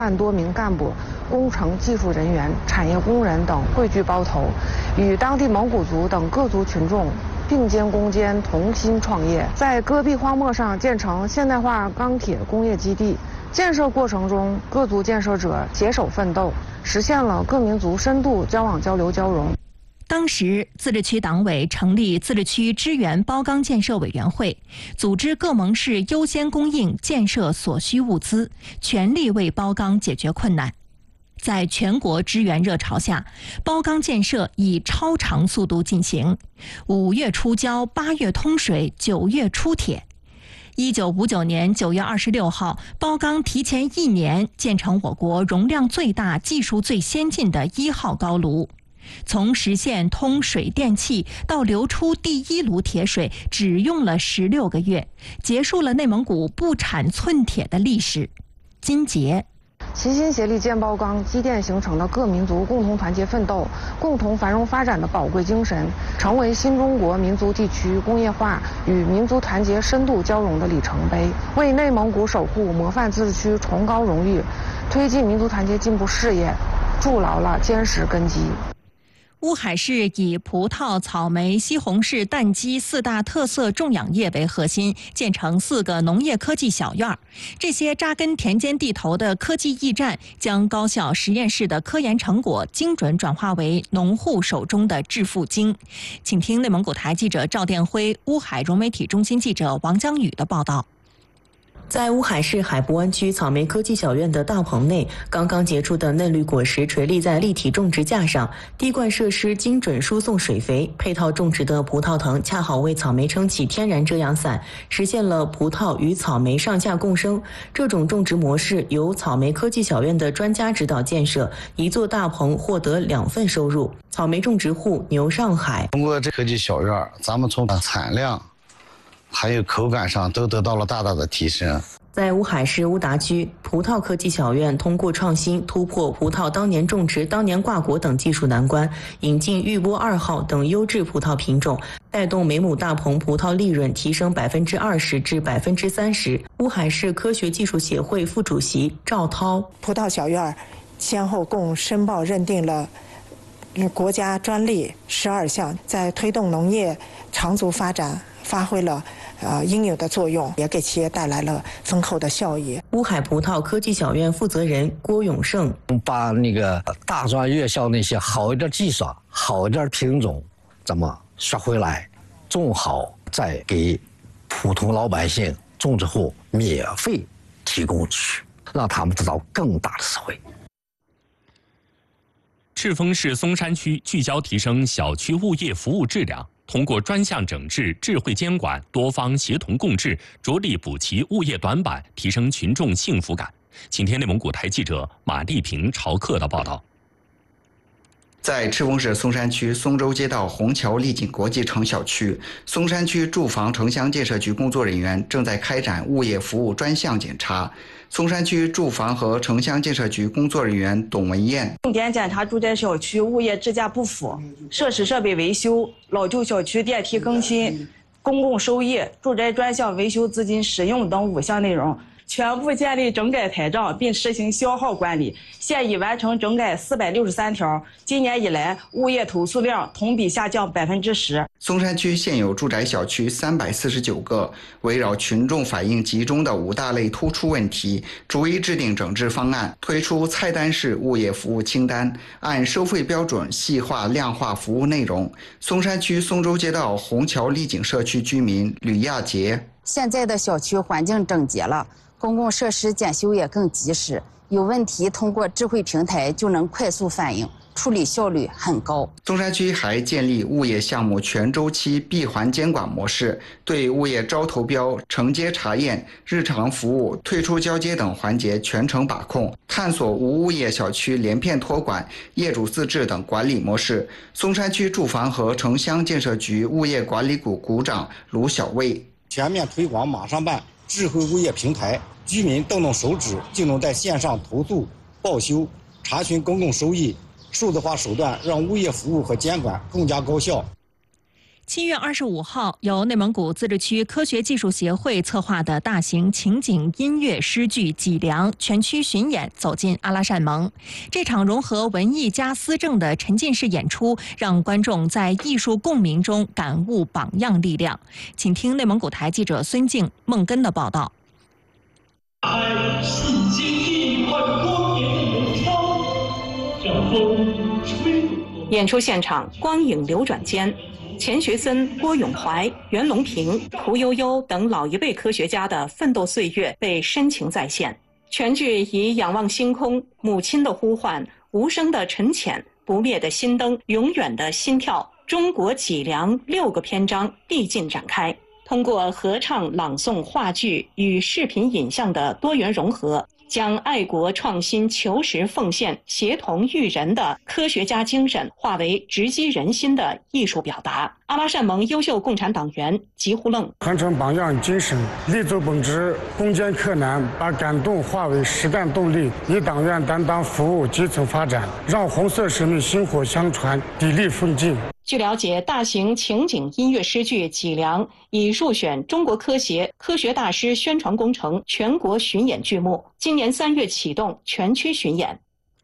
1万多名干部、工程技术人员、产业工人等汇聚包头，与当地蒙古族等各族群众并肩攻坚，同心创业，在戈壁荒漠上建成现代化钢铁工业基地。建设过程中，各族建设者携手奋斗，实现了各民族深度交往交流交融。 当时，自治区党委成立自治区支援包钢建设委员会，组织各盟市优先供应建设所需物资，全力为包钢解决困难。在全国支援热潮下，包钢建设以超长速度进行，5月初交，8月通水，9月出铁。1959年9月26号，包钢提前1年建成我国容量最大、技术最先进的1号高炉。从实现通水电气到流出第1炉铁水，只用了16个月，结束了内蒙古不产寸铁的历史。金杰。 齐心协力建包钢，积淀形成的各民族共同团结奋斗、共同繁荣发展的宝贵精神，成为新中国民族地区工业化与民族团结深度交融的里程碑，为内蒙古守护模范自治区崇高荣誉、推进民族团结进步事业筑牢了坚实根基。 乌海市以葡萄、草莓、西红柿、蛋鸡4大特色种养业为核心，建成4个农业科技小院。这些扎根田间地头的科技驿站，将高校实验室的科研成果精准转化为农户手中的致富经。请听内蒙古台记者赵殿辉、乌海融媒体中心记者王江宇的报道。 在乌海市海部湾区草莓科技小院的大棚内，刚刚结出的嫩绿果实垂立在立体种植架上，滴灌设施精准输送水肥，配套种植的葡萄藤恰好为草莓撑起天然遮阳伞，实现了葡萄与草莓上下共生。这种种植模式由草莓科技小院的专家指导建设，一座大棚获得2份收入。草莓种植户牛上海通过这科技小院，咱们从产量还有口感上都得到了大大的提升。 在乌海市乌达区，葡萄科技小院通过创新突破葡萄当年种植、当年挂果等技术难关，引进玉波2号等优质葡萄品种，带动每亩大棚葡萄利润提升20%至30%。乌海市科学技术协会副主席赵涛： 葡萄小院先后共申报认定了国家专利12项，在推动农业长足发展发挥了应有的作用，也给企业带来了丰厚的效益。 乌海葡萄科技小院负责人郭永胜： 把那个大专院校那些好一点技术、好一点品种怎么学回来，种好再给普通老百姓、种植户免费提供去，让他们得到更大的实惠。 赤峰市松山区聚焦提升小区物业服务质量，通过专项整治、智慧监管、多方协同共治，着力补齐物业短板，提升群众幸福感。请听内蒙古台记者马丽萍、朝克的报道。 在赤峰市松山区松洲街道虹桥丽景国际城小区，松山区住房城乡建设局工作人员正在开展物业服务专项检查。松山区住房和城乡建设局工作人员董文艳重点检查住宅小区物业支架不符、设施设备维修、老旧小区电梯更新、公共收益、住宅专项维修资金使用等5项内容，全部建立整改台账，并实行消耗管理。现已完成整改463条，今年以来物业投诉量同比下降10%。 松山区现有住宅小区349个，围绕群众反映集中的5大类突出问题，逐一制定整治方案，推出菜单式物业服务清单，按收费标准细化量化服务内容。松山区松洲街道虹桥丽景社区居民吕亚杰： 现在的小区环境整洁了，公共设施检修也更及时，有问题通过智慧平台就能快速反映，处理效率很高。 松山区还建立物业项目全周期闭环监管模式，对物业招投标、承接查验、日常服务、退出交接等环节全程把控，探索无物业小区连片托管、业主自治等管理模式。松山区住房和城乡建设局物业管理股股长卢小卫： 全面推广马上办智慧物业平台，居民动动手指就能在线上投诉、报修、查询公共收益，数字化手段让物业服务和监管更加高效。 7月25号，由内蒙古自治区科学技术协会策划的大型情景音乐诗剧《脊梁》全区巡演走进阿拉善盟。这场融合文艺加思政的沉浸式演出，让观众在艺术共鸣中感悟榜样力量。请听内蒙古台记者孙静、孟根的报道。 演出现场光影流转间，钱学森、郭永怀、袁隆平、屠呦呦等老一辈科学家的奋斗岁月被深情再现。全剧以仰望星空、母亲的呼唤、无声的沉潜、不灭的心灯、永远的心跳、中国脊梁6个篇章递进展开。通过合唱、朗诵、话剧与视频影像的多元融合，将爱国创新、求实奉献、协同育人的科学家精神化为直击人心的艺术表达。阿拉善盟优秀共产党员吉呼楞传承榜样精神，立足本职，攻坚克难，把感动化为实干动力，以党员担当服务基层发展，让红色使命薪火相传，砥砺奋进。 据了解，大型情景音乐诗剧《脊梁》已入选中国科协科学大师宣传工程全国巡演剧目，今年3月启动全区巡演。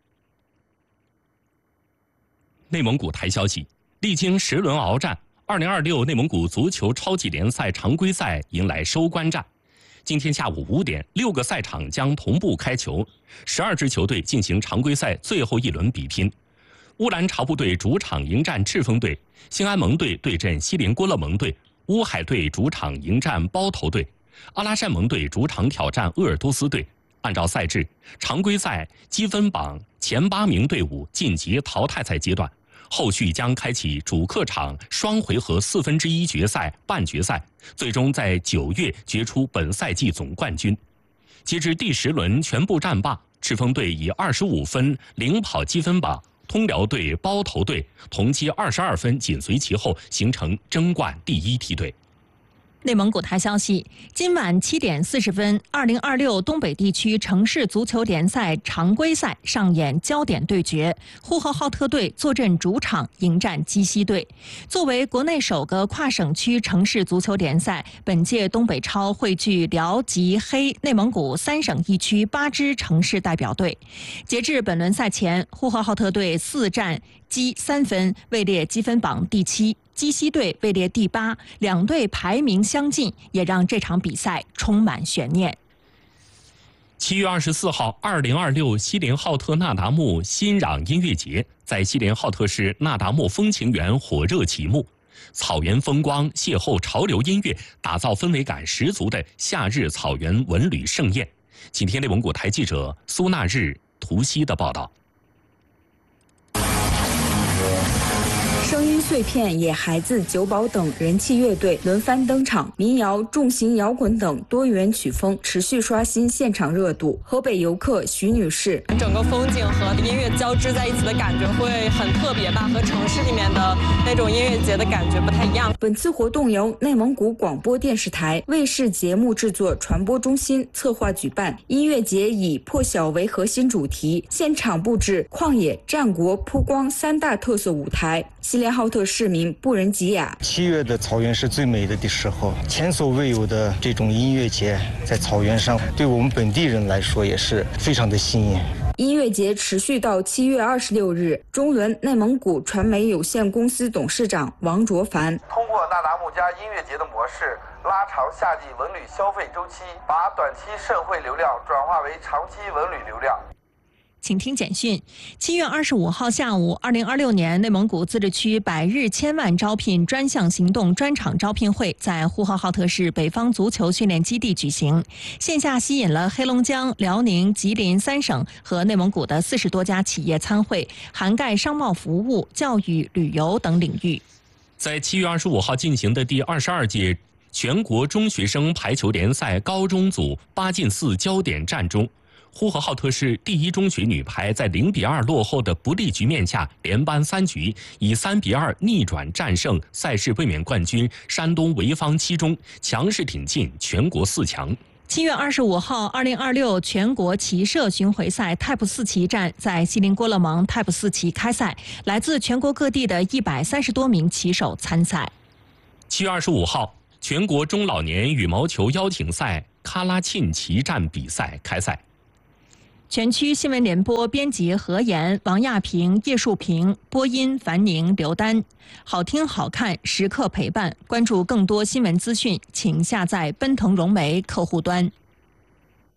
内蒙古台消息，历经10轮鏖战，2026内蒙古足球超级联赛常规赛迎来收官战。今天下午5点，6个赛场将同步开球，12支球队进行常规赛最后一轮比拼。乌兰察布队主场迎战赤峰队，兴安盟队对阵锡林郭勒盟队，乌海队主场迎战包头队，阿拉善盟队主场挑战鄂尔多斯队。按照赛制，常规赛积分榜前8名队伍晋级淘汰赛阶段，后续将开启主客场双回合1/4决赛、半决赛，最终在9月决出本赛季总冠军。截至第10轮全部战罢，赤峰队以25分领跑积分榜，通辽队、包头队同积22分紧随其后，形成争冠第1梯队。 内蒙古台消息，今晚7点40分，2026东北地区城市足球联赛常规赛上演焦点对决，呼和浩特队坐镇主场迎战鸡西队。作为国内首个跨省区城市足球联赛，本届东北超汇聚辽、吉、黑、内蒙古3省1区8支城市代表队。截至本轮赛前，呼和浩特队4战积3分，位列积分榜第7。鸡西队位列第8，两队排名相近，也让这场比赛充满悬念。 7月24号，2026锡林浩特那达慕新壤音乐节在锡林浩特市那达慕风情园火热启幕，草原风光邂逅潮流音乐，打造氛围感十足的夏日草原文旅盛宴。请听内蒙古台记者苏纳日、图西的报道。 声音碎片、野孩子、九宝等人气乐队轮番登场，民谣、重型摇滚等多元曲风持续刷新现场热度。河北游客徐女士： 整个风景和音乐交织在一起的感觉会很特别吧，和城市里面的那种音乐节的感觉不太一样。 本次活动由内蒙古广播电视台卫视节目制作传播中心策划举办。音乐节以破晓为核心主题，现场布置旷野、战国、曝光3大特色舞台。锡林浩特市民布仁吉亚 ：7月的草原是最美的时候，前所未有的这种音乐节在草原上，对我们本地人来说也是非常的新颖。 音乐节持续到7月26日。中伦内蒙古传媒有限公司董事长王卓凡： 通过那达慕加音乐节的模式，拉长夏季文旅消费周期，把短期社会流量转化为长期文旅流量。 请听简讯。7月25号下午，2026年内蒙古自治区百日千万招聘专项行动专场招聘会在呼和浩特市北方足球训练基地举行，线下吸引了黑龙江、辽宁、吉林3省和内蒙古的40多家企业参会，涵盖商贸服务、教育、旅游等领域。 在7月25号进行的第22届全国中学生排球联赛高中组8进4焦点战中，呼和浩特市第一中学女排在0-2落后的不利局面下，连扳3局，以3-2逆转战胜赛事卫冕冠军山东潍坊七中，强势挺进全国4强。 7月25号，2026全国骑射巡回赛 Type4 骑战在锡林郭勒盟 Type4 骑开赛，来自全国各地的130多名骑手参赛。 7月25号，全国中老年羽毛球邀请赛喀拉沁旗站比赛开赛。 全区新闻联播编辑何岩、王亚平、叶树平，播音樊宁、刘丹。好听好看，时刻陪伴。关注更多新闻资讯，请下载奔腾融媒客户端。